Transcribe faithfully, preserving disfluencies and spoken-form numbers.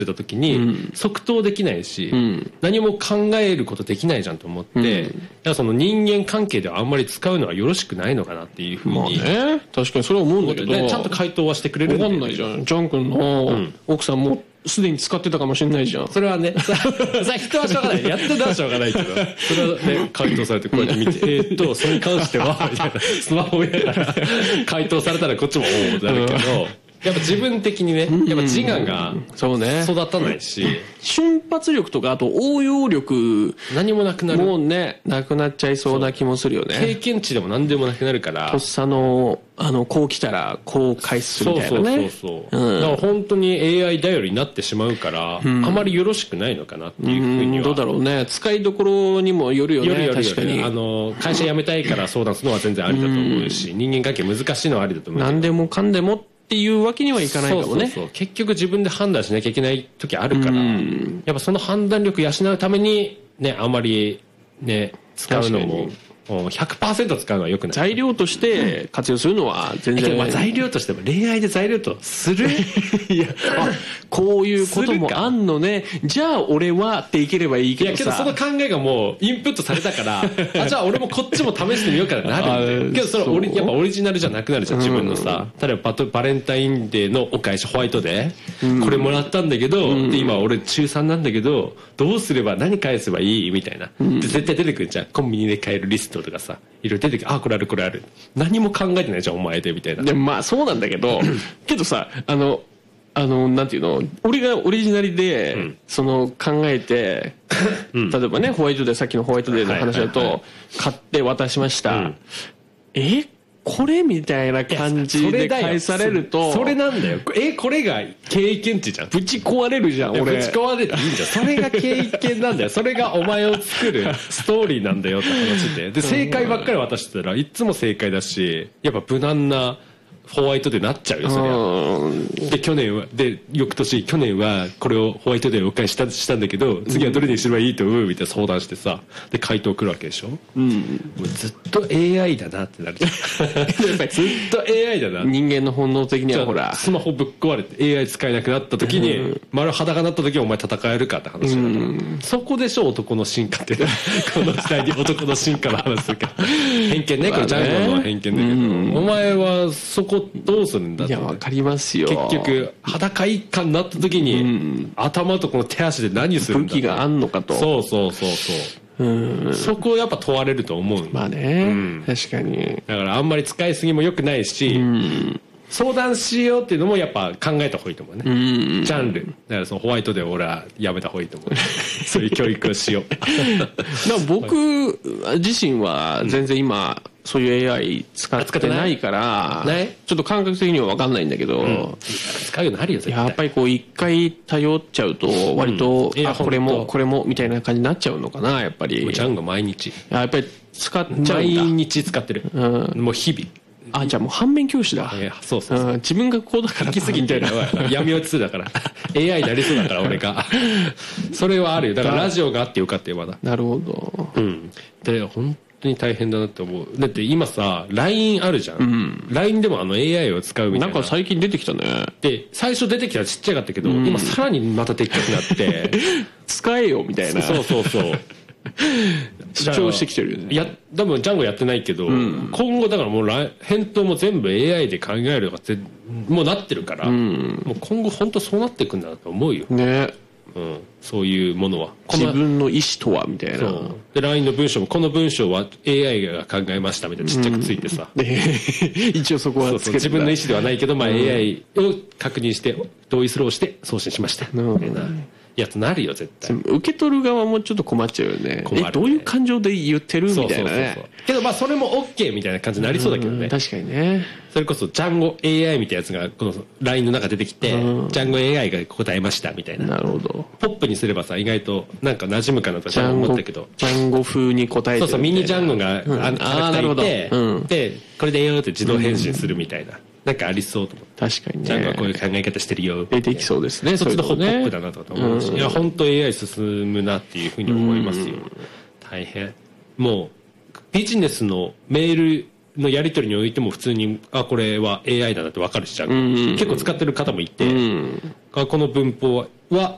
た時に、うん、即答できないし、うん、何も考えることできないじゃんと思って、うん、いやその人間関係ではあんまり使うのはよろしくないのかなっていうふうに、まあね、確かにそれは思うんだけど、 ね、ちゃんと回答はしてくれるんで。 分かんないじゃん、ジャン君の奥さんもすでに使ってたかもしれないじゃん。 それはね、さあ人はしょうがない、やってたらしょうがないけど、それはね回答されてこうやって見て、えー、っとそれに関してはみたいなスマホを見ながら回答されたらこっちもおおってなるけど。やっぱ自分的にね、やっぱ自我が育たないし、 瞬発力とかあと応用力何もなくなる、 もうねなくなっちゃいそうな気もするよね。 経験値でも何でもなくなるから、 とっさのあのこう来たらこう返すみたいなね。 そうそうそうそう、うん、だから本当に エーアイ 頼りになってしまうから、うん、あまりよろしくないのかなっていうふうには、 うん、どうだろうね、使いどころにもよるよね。よるよる確かに、 あの会社辞めたいから相談するのは全然ありだと思うし、うん、人間関係難しいのはありだと思うけど、 何でもかんでもっていうわけにはいかないかもね。そうそうそう、 結局自分で判断しなきゃいけない時あるから、うん、やっぱその判断力養うためにね、あまりね使うのもひゃくパーセント 使うのはよくない。 材料として活用するのは全然、 まあ材料としても恋愛で材料とするいや、あ、こういうこともあんのね、じゃあ俺はっていければいいけどさ。いやけどその考えがもうインプットされたからあ、じゃあ俺もこっちも試してみようからなるんでけどそれオリやっぱオリジナルじゃなくなるじゃん、自分のさ、うん、例えばバレンタインデーのお返しホワイトデー、うん、これもらったんだけど、うん、で今俺中さんなんだけどどうすれば何返せばいいみたいな、うん、で絶対出てくるじゃん、コンビニで買えるリストとかさ、いろいろ出てきて、あこれあるこれある、何も考えてないじゃんお前でみたいな。 でまあそうなんだけどけどさ、あのあのなんていうの、俺がオリジナルで、うん、その考えて、うん、例えばねホワイトデー、さっきのホワイトデーの話だと、はいはいはい、買って渡しました、うん、えこれみたいな感じで返されるとそ, それなんだよ、えこれが経験値じゃん、 ぶち壊れるじゃん俺。 ぶち壊れていいんじゃん、それが経験なんだよそれがお前を作るストーリーなんだよって話で、で正解ばっかり渡してたらいつも正解だし、やっぱ無難なホワイトデーになっちゃうよそりゃ。で去年はで翌年去年はこれをホワイトデーをお返し した, したんだけど次はどれにすればいいと思うみたいな相談してさ、で回答来るわけでしょ、うん、もうずっと エーアイ だなってなるじゃんやっぱりずっと エーアイ だな、 人間の本能的にはほらスマホぶっ壊れて エーアイ 使えなくなった時に、うん、丸裸になった時にお前戦えるかって話だから、うん、そこでしょ男の進化ってこの時代に男の進化の話するから偏見ね、これジャンゴの偏見だけど、うん、お前はそこどうするんだって。 いやわかりますよ。 結局裸一貫になった時に、うん、頭とこの手足で何するんだ、 武器があんのかと。 そうそうそうそう、うん、そこをやっぱ問われると思う。 まあね、うん、確かに。 だからあんまり使いすぎも良くないし、うん、相談しようっていうのもやっぱ考えた方がいいと思うね、うん、ジャンルだからそのホワイトで俺はやめた方がいいと思うそういう教育をしようだから僕自身は全然今、うんそういう エーアイ 使ってないからちょっと感覚的には分かんないんだけど、うん、 使うようになるよ絶対。 やっぱりこう一回頼っちゃうと割と、うん、あこれもこれもみたいな感じになっちゃうのかなやっぱり。 ジャンが毎日やっぱり使っちゃうんだ。 毎日使ってる、うん、もう日々。 あじゃあもう反面教師だ。 いやそうそうそう、うん、 自分がこうだから行き過ぎみたいな闇落ちだからエーアイ になりそうだから俺がそれはあるよ。だからラジオがあってよかったよまだ。 なるほど、 うん、で本当に大変だなって思う。だって今さ ライン あるじゃん、うん、ライン でもあの エーアイ を使うみたいな。 なんか最近出てきたね。 で最初出てきたらちっちゃかったけど、うん、今さらにまたでっかくなって使えよみたいな。 そうそうそう主張してきてるよね。 いや多分ジャンゴやってないけど、うん、今後だからもう返答も全部 エーアイ で考えるとかってもうなってるから、うん、もう今後本当そうなっていくんだなと思うよね。うん、そういうものは自分の意思とはみたいな。そうで ライン の文章もこの文章は エーアイ が考えましたみたいなちっちゃくついてさ、うん、 一応そこはつけてた。そうそう自分の意思ではないけど、まあ、エーアイ を確認して同意するをして送信しましたみたいなやつなるよ絶対。 受け取る側もちょっと困っちゃうよね。困るね。えどういう感情で言ってるみたいなね。そうそうそうそうけどまあそれも OK みたいな感じになりそうだけどね。 確かにね。 それこそジャンゴ エーアイ みたいなやつがこの ライン の中出てきて、うん、ジャンゴ エーアイ が答えましたみたいな。 なるほど。 ポップにすればさ意外となんか馴染むかなとか思ったけど、 ジャンゴ風に答えてるみたいな。そうそうミニジャンゴが、うん、あのキャラクターいて、うん、でこれでええよって自動返信するみたいな、うん、なんかありそうと思って。 確かにね。 ジャンゴはこういう考え方してるよ。 出てきそうですね。 そっちのポップだなとか思うし、うん、いや本当 エーアイ 進むなっていうふうに思いますよ、うん、大変。もうビジネスのメールのやり取りにおいても普通にあこれは エーアイ だなって分かるしちゃう、うん、結構使ってる方もいて、うん、この文法は